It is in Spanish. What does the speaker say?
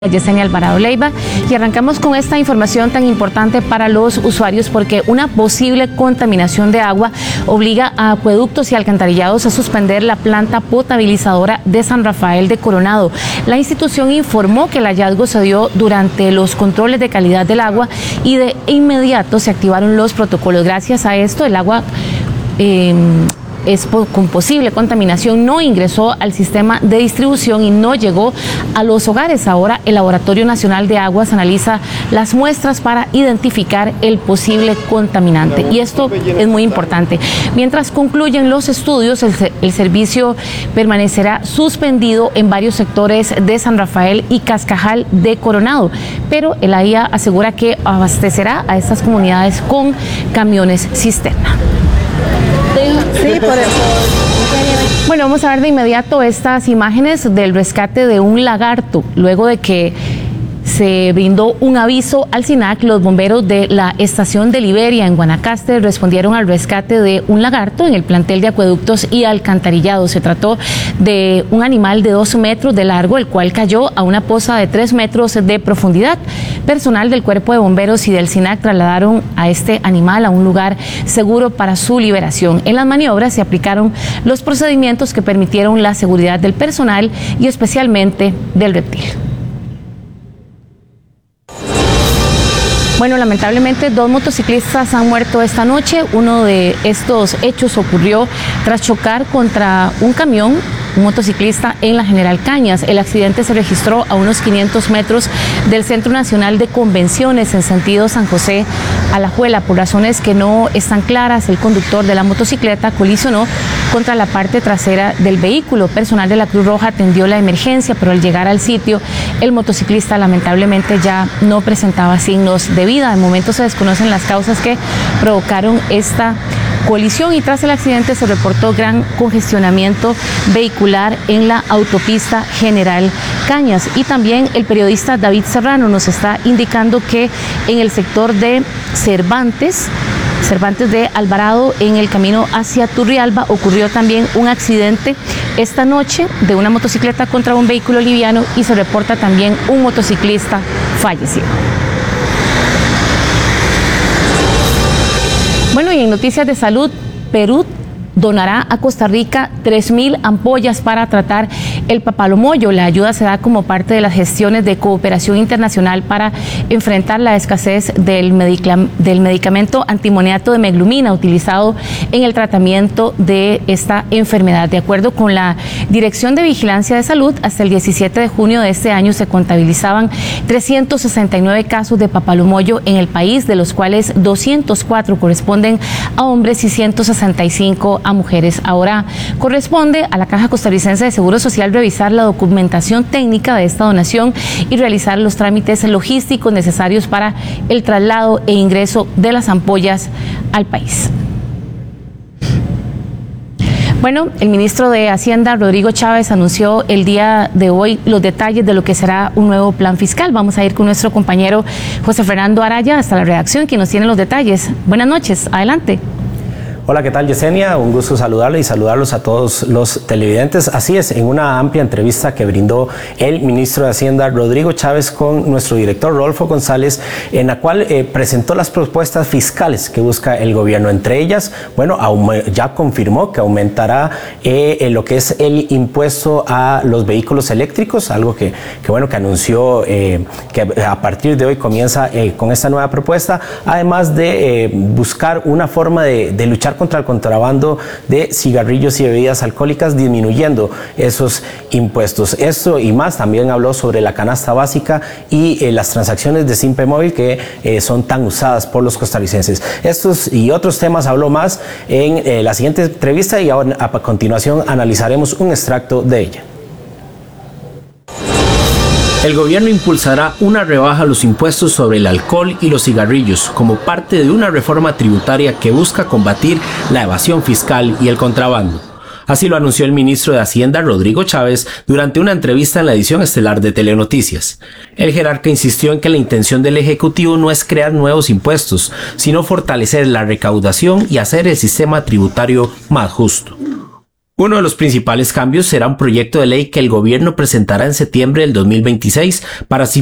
Yesenia Alvarado Leiva, y arrancamos con esta información tan importante para los usuarios porque una posible contaminación de agua obliga a acueductos y alcantarillados a suspender la planta potabilizadora de San Rafael de Coronado. La institución informó que el hallazgo se dio durante los controles de calidad del agua y de inmediato se activaron los protocolos. Gracias a esto, el agua con posible contaminación no ingresó al sistema de distribución y no llegó a los hogares. Ahora el Laboratorio Nacional de Aguas analiza las muestras para identificar el posible contaminante, y esto es muy importante. Mientras concluyen los estudios, el servicio permanecerá suspendido en varios sectores de San Rafael y Cascajal de Coronado, pero el AIA asegura que abastecerá a estas comunidades con camiones cisterna. Sí, por eso. Bueno, vamos a ver de inmediato estas imágenes del rescate de un lagarto. Luego de que se brindó un aviso al SINAC, los bomberos de la estación de Liberia en Guanacaste respondieron al rescate de un lagarto en el plantel de acueductos y alcantarillados. Se trató de un animal de 2 metros de largo, el cual cayó a una poza de 3 metros de profundidad. Personal del Cuerpo de Bomberos y del SINAC trasladaron a este animal a un lugar seguro para su liberación. En las maniobras se aplicaron los procedimientos que permitieron la seguridad del personal y especialmente del reptil. Bueno, lamentablemente 2 motociclistas han muerto esta noche. Uno de estos hechos ocurrió tras chocar contra un camión, un motociclista, en la General Cañas. El accidente se registró a unos 500 metros del Centro Nacional de Convenciones en sentido San José Alajuela. Por razones que no están claras, el conductor de la motocicleta colisionó contra la parte trasera del vehículo. Personal de la Cruz Roja atendió la emergencia, pero al llegar al sitio, el motociclista lamentablemente ya no presentaba signos de vida. De momento se desconocen las causas que provocaron esta colisión, y tras el accidente se reportó gran congestionamiento vehicular en la autopista General Cañas. Y también el periodista David Serrano nos está indicando que en el sector de Cervantes de Alvarado, en el camino hacia Turrialba, ocurrió también un accidente esta noche de una motocicleta contra un vehículo liviano, y se reporta también un motociclista fallecido. Bueno, y en noticias de salud, Perú donará a Costa Rica 3.000 ampollas para tratar el papalomoyo. La ayuda se da como parte de las gestiones de cooperación internacional para enfrentar la escasez del medicamento antimoniato de meglumina utilizado en el tratamiento de esta enfermedad. De acuerdo con la Dirección de Vigilancia de Salud, hasta el 17 de junio de este año se contabilizaban 369 casos de papalomoyo en el país, de los cuales 204 corresponden a hombres y 165 a mujeres. Ahora corresponde a la Caja Costarricense de Seguro Social revisar la documentación técnica de esta donación y realizar los trámites logísticos necesarios para el traslado e ingreso de las ampollas al país. Bueno, el ministro de Hacienda, Rodrigo Chávez, anunció el día de hoy los detalles de lo que será un nuevo plan fiscal. Vamos a ir con nuestro compañero José Fernando Araya hasta la redacción, quien nos tiene los detalles. Buenas noches, adelante. Hola, ¿qué tal, Yesenia? Un gusto saludarle y saludarlos a todos los televidentes. Así es, en una amplia entrevista que brindó el ministro de Hacienda, Rodrigo Chávez, con nuestro director, Rodolfo González, en la cual presentó las propuestas fiscales que busca el gobierno. Entre ellas, bueno, ya confirmó que aumentará lo que es el impuesto a los vehículos eléctricos, algo que anunció que a partir de hoy comienza con esta nueva propuesta, además de buscar una forma de luchar contra el contrabando de cigarrillos y bebidas alcohólicas, disminuyendo esos impuestos. Esto y más, también habló sobre la canasta básica y las transacciones de Simpe Móvil que son tan usadas por los costarricenses. Estos y otros temas habló más en la siguiente entrevista, y ahora a continuación analizaremos un extracto de ella. El gobierno impulsará una rebaja a los impuestos sobre el alcohol y los cigarrillos como parte de una reforma tributaria que busca combatir la evasión fiscal y el contrabando. Así lo anunció el ministro de Hacienda, Rodrigo Chávez, durante una entrevista en la edición estelar de Telenoticias. El jerarca insistió en que la intención del Ejecutivo no es crear nuevos impuestos, sino fortalecer la recaudación y hacer el sistema tributario más justo. Uno de los principales cambios será un proyecto de ley que el gobierno presentará en septiembre del 2026 para